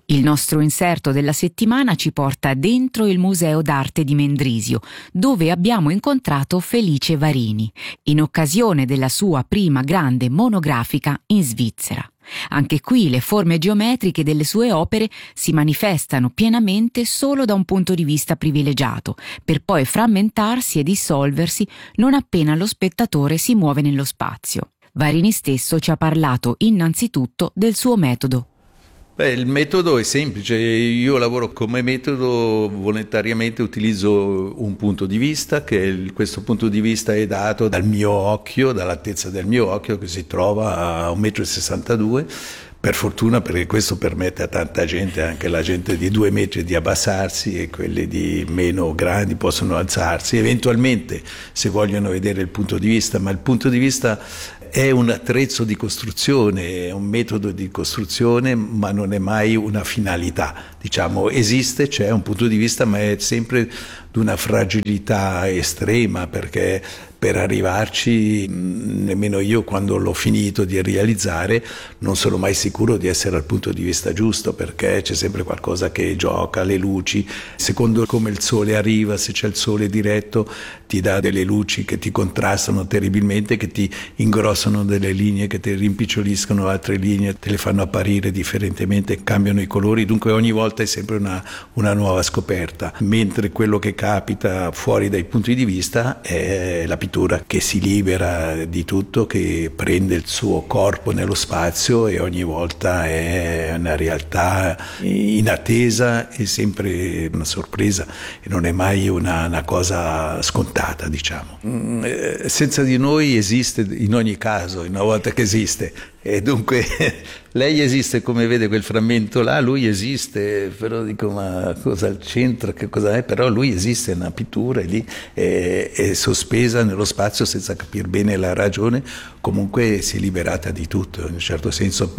Il nostro inserto della settimana ci porta dentro il Museo d'Arte di Mendrisio, dove abbiamo incontrato Felice Varini, in occasione della sua prima grande monografica in Svizzera. Anche qui le forme geometriche delle sue opere si manifestano pienamente solo da un punto di vista privilegiato, per poi frammentarsi e dissolversi non appena lo spettatore si muove nello spazio. Varini stesso ci ha parlato innanzitutto del suo metodo. Il metodo è semplice, io lavoro come metodo, volontariamente utilizzo un punto di vista, questo punto di vista è dato dal mio occhio, dall'altezza del mio occhio che si trova a 1,62 m, per fortuna, perché questo permette a tanta gente, anche la gente di 2 metri, di abbassarsi e quelli di meno grandi possono alzarsi, eventualmente se vogliono vedere il punto di vista, ma il punto di vista è un attrezzo di costruzione, è un metodo di costruzione, ma non è mai una finalità. Diciamo, esiste, c'è un punto di vista, ma è sempre di una fragilità estrema, perché per arrivarci, nemmeno io quando l'ho finito di realizzare, non sono mai sicuro di essere al punto di vista giusto, perché c'è sempre qualcosa che gioca, le luci, secondo come il sole arriva, se c'è il sole diretto, ti dà delle luci che ti contrastano terribilmente, che ti ingrossano delle linee, che ti rimpiccioliscono altre linee, te le fanno apparire differentemente, cambiano i colori, dunque ogni volta è sempre una nuova scoperta, mentre quello che capita fuori dai punti di vista è la pittura che si libera di tutto, che prende il suo corpo nello spazio e ogni volta è una realtà inattesa e sempre una sorpresa e non è mai una cosa scontata, diciamo. Senza di noi esiste in ogni caso, una volta che esiste. E dunque lei esiste, come vede quel frammento là, lui esiste, però dico ma cosa al centro, che cosa è? Però lui esiste, è una pittura, è lì, è sospesa nello spazio senza capire bene la ragione, comunque si è liberata di tutto, in un certo senso.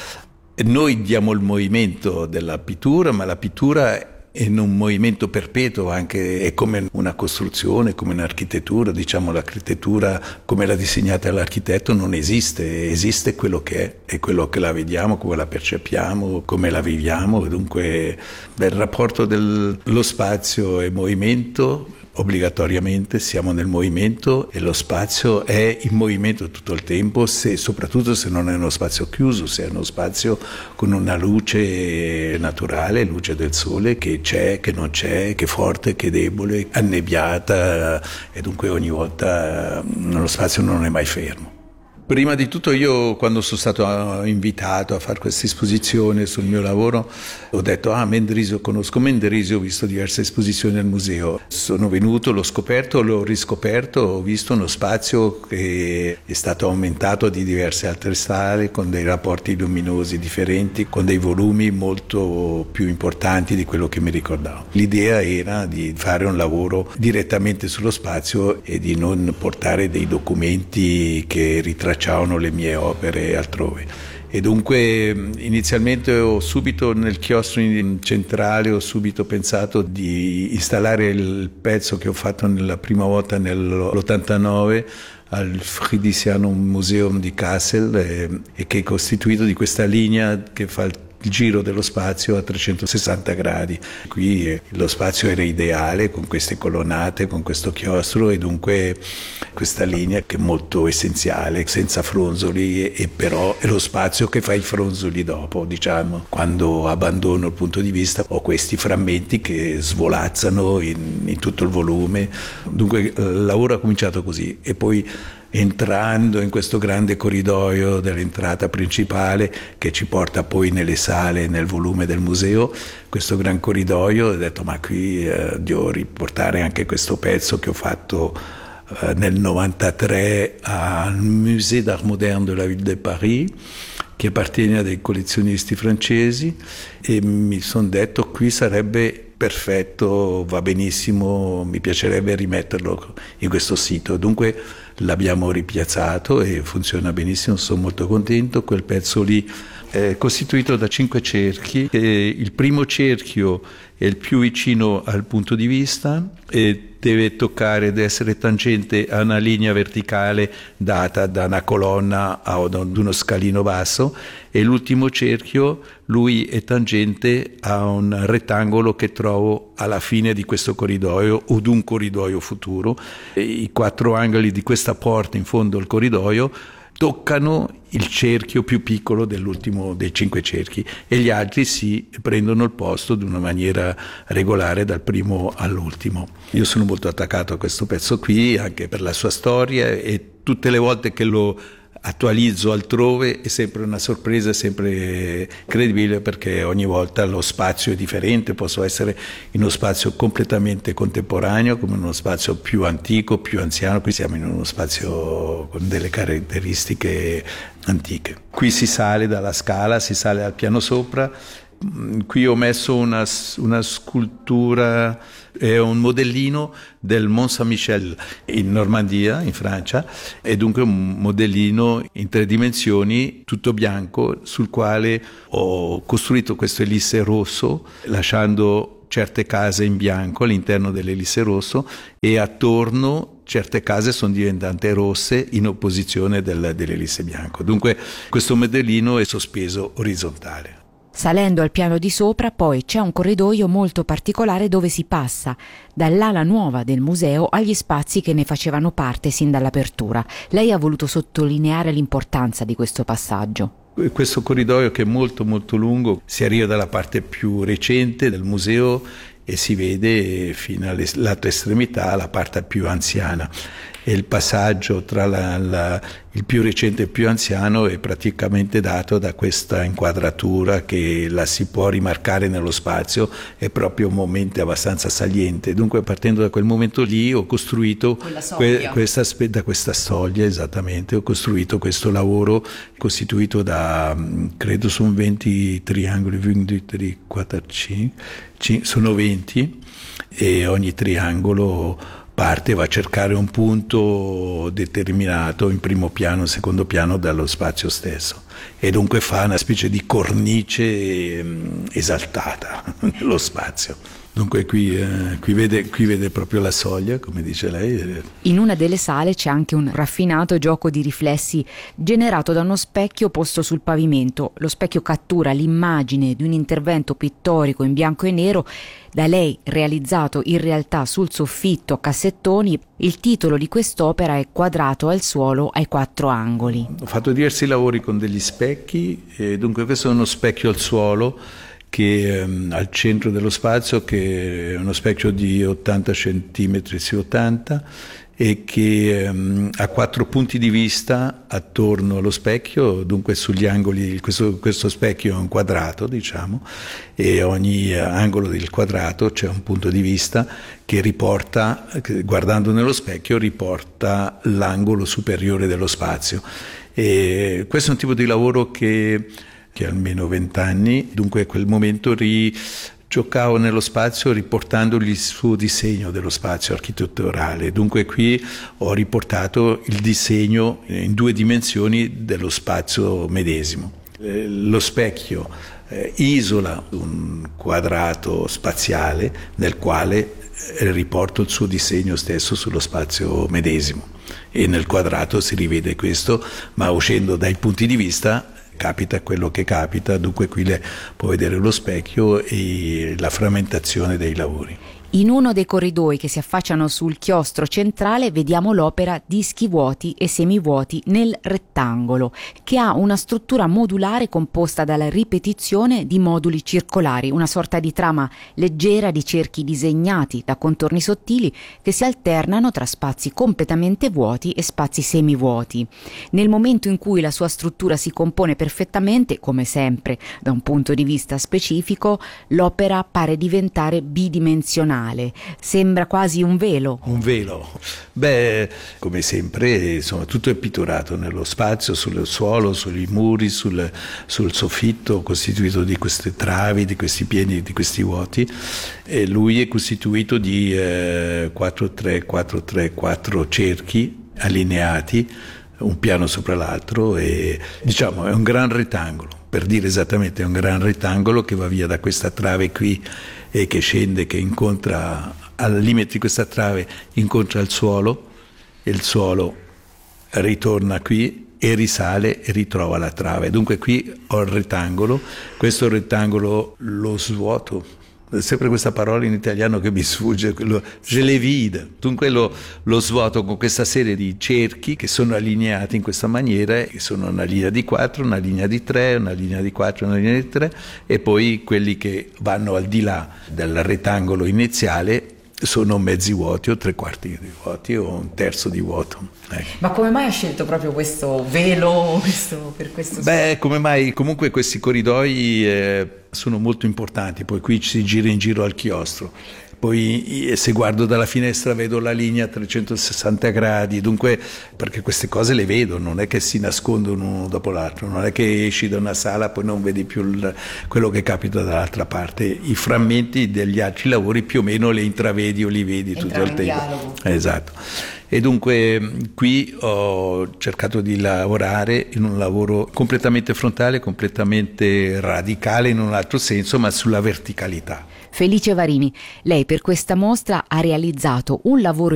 Noi diamo il movimento della pittura, ma la pittura è in un movimento perpetuo, anche è come una costruzione, come un'architettura, diciamo l'architettura come l'ha disegnata l'architetto non esiste, esiste quello che è quello che la vediamo, come la percepiamo, come la viviamo, e dunque il rapporto dello spazio e movimento, obbligatoriamente siamo nel movimento e lo spazio è in movimento tutto il tempo, soprattutto se non è uno spazio chiuso, se è uno spazio con una luce naturale, luce del sole che c'è, che non c'è, che è forte, che è debole, annebbiata, e dunque ogni volta lo spazio non è mai fermo. Prima di tutto io, quando sono stato invitato a fare questa esposizione sul mio lavoro, ho detto Mendrisio, conosco Mendrisio, ho visto diverse esposizioni al museo. Sono venuto, l'ho scoperto, l'ho riscoperto, ho visto uno spazio che è stato aumentato di diverse altre sale, con dei rapporti luminosi differenti, con dei volumi molto più importanti di quello che mi ricordavo. L'idea era di fare un lavoro direttamente sullo spazio e di non portare dei documenti che ritracciavano le mie opere altrove. E dunque inizialmente nel chiostro centrale ho subito pensato di installare il pezzo che ho fatto la prima volta nell'89 al Friedrichianum Museum di Kassel e che è costituito di questa linea che fa il giro dello spazio a 360 gradi. Qui lo spazio era ideale con queste colonnate, con questo chiostro e dunque questa linea che è molto essenziale, senza fronzoli, e però è lo spazio che fa i fronzoli dopo, diciamo. Quando abbandono il punto di vista ho questi frammenti che svolazzano in tutto il volume. Dunque il lavoro ha cominciato così e poi entrando in questo grande corridoio dell'entrata principale che ci porta poi nelle sale, nel volume del museo, questo gran corridoio, ho detto ma qui devo riportare anche questo pezzo che ho fatto nel 93 al Musée d'Art Moderne de la Ville de Paris, che appartiene a dei collezionisti francesi, e mi sono detto qui sarebbe perfetto, va benissimo, mi piacerebbe rimetterlo in questo sito. Dunque l'abbiamo ripiazzato e funziona benissimo, sono molto contento. Quel pezzo lì è costituito da 5 cerchi, e il primo cerchio è il più vicino al punto di vista ed deve toccare, deve essere tangente a una linea verticale data da una colonna o da uno scalino basso, e l'ultimo cerchio lui è tangente a un rettangolo che trovo alla fine di questo corridoio o di un corridoio futuro. I 4 angoli di questa porta in fondo al corridoio toccano il cerchio più piccolo dell'ultimo dei 5 cerchi, e gli altri si prendono il posto di una maniera regolare dal primo all'ultimo. Io sono molto attaccato a questo pezzo qui, anche per la sua storia, e tutte le volte che lo attualizzo altrove è sempre una sorpresa, è sempre incredibile, perché ogni volta lo spazio è differente. Posso essere in uno spazio completamente contemporaneo, come in uno spazio più antico, più anziano. Qui siamo in uno spazio con delle caratteristiche antiche. Qui si sale dalla scala, si sale al piano sopra. Qui ho messo una scultura, è un modellino del Mont Saint-Michel in Normandia, in Francia, è dunque un modellino in 3 dimensioni, tutto bianco, sul quale ho costruito questo elisse rosso, lasciando certe case in bianco all'interno dell'elisse rosso, e attorno certe case sono diventate rosse in opposizione dell'elisse bianco. Dunque questo modellino è sospeso orizzontale. Salendo al piano di sopra poi c'è un corridoio molto particolare dove si passa dall'ala nuova del museo agli spazi che ne facevano parte sin dall'apertura. Lei ha voluto sottolineare l'importanza di questo passaggio. Questo corridoio, che è molto molto lungo, si arriva dalla parte più recente del museo e si vede fino all'altra estremità la parte più anziana, e il passaggio tra il più recente e il più anziano è praticamente dato da questa inquadratura che la si può rimarcare nello spazio, è proprio un momento abbastanza saliente. Dunque, partendo da quel momento lì ho costruito da questa soglia, esattamente, ho costruito questo lavoro costituito da, credo sono 20 triangoli, 23, 4, 5, sono 20, e ogni triangolo parte va a cercare un punto determinato in primo piano, secondo piano dallo spazio stesso, e dunque fa una specie di cornice esaltata nello spazio. Dunque qui vede proprio la soglia, come dice lei. In una delle sale c'è anche un raffinato gioco di riflessi generato da uno specchio posto sul pavimento. Lo specchio cattura l'immagine di un intervento pittorico in bianco e nero, da lei realizzato in realtà sul soffitto a cassettoni. Il titolo di quest'opera è Quadrato al suolo ai 4 angoli. Ho fatto diversi lavori con degli specchi, e dunque questo è uno specchio al suolo che al centro dello spazio, che è uno specchio di 80 cm su 80, e che ha 4 punti di vista attorno allo specchio. Dunque sugli angoli questo specchio è un quadrato, diciamo, e ogni angolo del quadrato c'è un punto di vista che riporta, guardando nello specchio, riporta l'angolo superiore dello spazio. E questo è un tipo di lavoro che ha almeno 20 anni, dunque a quel momento giocavo nello spazio riportando il suo disegno dello spazio architetturale. Dunque qui ho riportato il disegno in 2 dimensioni dello spazio medesimo. Lo specchio isola un quadrato spaziale nel quale riporto il suo disegno stesso sullo spazio medesimo, e nel quadrato si rivede questo, ma uscendo dai punti di vista capita quello che capita. Dunque qui lei può vedere lo specchio e la frammentazione dei lavori. In uno dei corridoi che si affacciano sul chiostro centrale vediamo l'opera Dischi vuoti e semivuoti nel rettangolo, che ha una struttura modulare composta dalla ripetizione di moduli circolari, una sorta di trama leggera di cerchi disegnati da contorni sottili che si alternano tra spazi completamente vuoti e spazi semivuoti. Nel momento in cui la sua struttura si compone perfettamente, come sempre da un punto di vista specifico, l'opera pare diventare bidimensionale. Sembra quasi un velo. Un velo. Beh, come sempre, insomma, tutto è pitturato nello spazio, sul suolo, sui muri, sul soffitto costituito di queste travi, di questi piani, di questi vuoti. E lui è costituito di 4 cerchi allineati, un piano sopra l'altro, e diciamo è un gran rettangolo. Per dire esattamente, è un gran rettangolo che va via da questa trave qui e che scende, che incontra al limite di questa trave incontra il suolo e il suolo ritorna qui e risale e ritrova la trave. Dunque qui ho il rettangolo, questo rettangolo lo svuoto. Sempre questa parola in italiano che mi sfugge, je le vide. Dunque lo svuoto con questa serie di cerchi che sono allineati in questa maniera, che sono una linea di 4, una linea di 3, una linea di 4, una linea di 3, e poi quelli che vanno al di là del rettangolo iniziale sono mezzi vuoti o 3/4 di vuoti o 1/3 di vuoto. Ma come mai hai scelto proprio questo velo per questo? Come mai? Comunque questi corridoi sono molto importanti, poi qui si gira in giro al chiostro. Poi se guardo dalla finestra vedo la linea a 360 gradi, dunque perché queste cose le vedo, non è che si nascondono uno dopo l'altro, non è che esci da una sala poi non vedi più quello che capita dall'altra parte, i frammenti degli altri lavori più o meno li intravedi o li vedi tutto il tempo. Dialogo. Esatto. E dunque qui ho cercato di lavorare in un lavoro completamente frontale, completamente radicale in un altro senso, ma sulla verticalità. Felice Varini, lei per questa mostra ha realizzato un lavoro